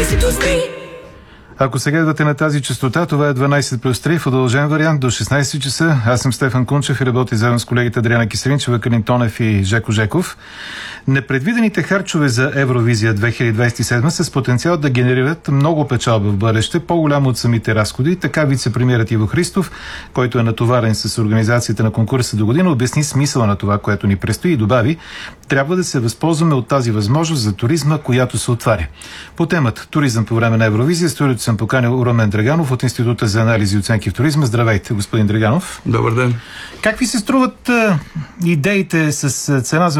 Ако се гледате на тази честота, това е 12 плюс 3 в удължен вариант до 16 часа. Аз съм Стефан Кунчев и работя заедно с колегите Адриана Киселинчева, Калин Тонев и Жеко Жеков. Непредвидените харчове за Евровизия 2027 с потенциал да генерират много печалба в бъдеще, по-голямо от самите разходи. Така вице-премиерът Иво Христов, който е натоварен с организацията на конкурса до година, обясни смисъла на това, което ни предстои и добави: трябва да се възползваме от тази възможност за туризма, която се отваря. По темата туризъм по време на Евровизия, студиото съм поканил Румен Драганов от Института за анализи и оценки в туризма. Здравейте, господин Драганов. Добър ден. Как ви се струват идеите с цена за